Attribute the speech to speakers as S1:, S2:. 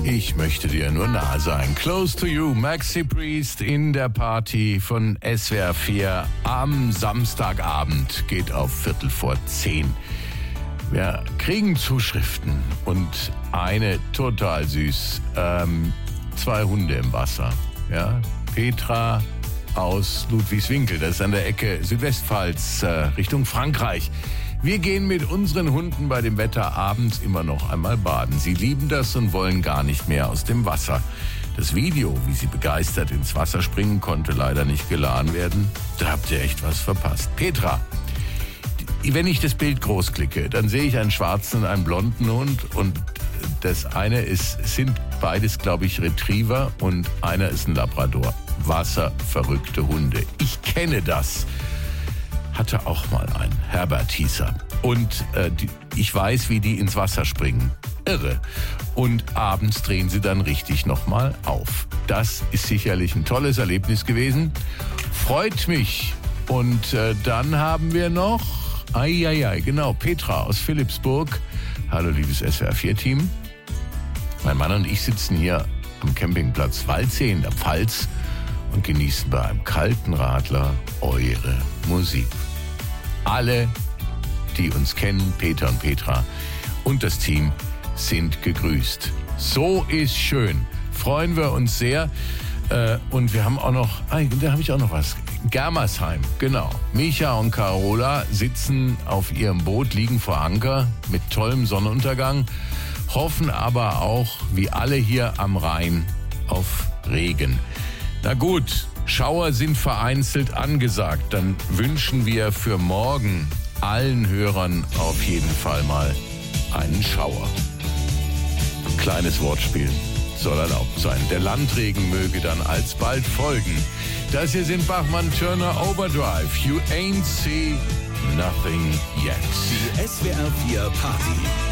S1: Ich möchte dir nur nahe sein. Close to You, Maxi Priest in der Party von SWR 4 am Samstagabend. Geht auf 9:45. Wir kriegen Zuschriften und eine total süß. 2 Hunde im Wasser. Ja? Petra aus Ludwigswinkel, das ist an der Ecke Südwestpfalz, Richtung Frankreich. Wir gehen mit unseren Hunden bei dem Wetter abends immer noch einmal baden. Sie lieben das und wollen gar nicht mehr aus dem Wasser. Das Video, wie sie begeistert ins Wasser springen, konnte leider nicht geladen werden. Da habt ihr echt was verpasst. Petra, wenn ich das Bild groß klicke, dann sehe ich einen schwarzen und einen blonden Hund und das eine sind beides, glaube ich, Retriever und einer ist ein Labrador. Wasserverrückte Hunde. Ich kenne das. Hatte auch mal einen. Herbert hieß er. Und ich weiß, wie die ins Wasser springen. Irre. Und abends drehen sie dann richtig nochmal auf. Das ist sicherlich ein tolles Erlebnis gewesen. Freut mich. Und dann haben wir noch, genau, Petra aus Philippsburg. Hallo, liebes SWR 4-Team. Mein Mann und ich sitzen hier am Campingplatz Waldsee in der Pfalz und genießen bei einem kalten Radler eure Musik. Alle, die uns kennen, Peter und Petra und das Team, sind gegrüßt. So ist schön. Freuen wir uns sehr. Und wir haben auch noch, da habe ich auch noch was. Germersheim, genau. Micha und Carola sitzen auf ihrem Boot, liegen vor Anker mit tollem Sonnenuntergang, hoffen aber auch, wie alle hier am Rhein, auf Regen. Na gut, Schauer sind vereinzelt angesagt. Dann wünschen wir für morgen allen Hörern auf jeden Fall mal einen Schauer. Kleines Wortspiel soll erlaubt sein. Der Landregen möge dann alsbald folgen. Das hier sind Bachmann-Turner Overdrive. You ain't see nothing yet.
S2: Die SWR 4 Party.